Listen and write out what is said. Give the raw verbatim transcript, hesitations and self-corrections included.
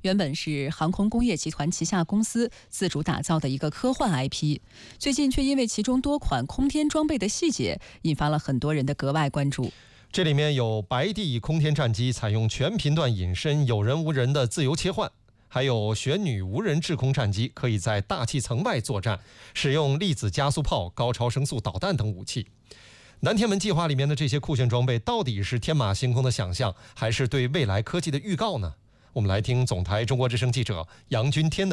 原本是航空工业集团旗下公司自主打造的一个科幻 I P， 最近却因为其中多款空天装备的细节，引发了很多人的格外关注。 这里面有白帝空天战机采用全频段隐身、有人无人的自由切换，还有玄女无人制空战机可以在大气层外作战，使用粒子加速炮、高超声速导弹等武器。南天门计划里面的这些酷炫装备，到底是天马行空的想象，还是对未来科技的预告呢？我们来听总台中国之声记者杨军天的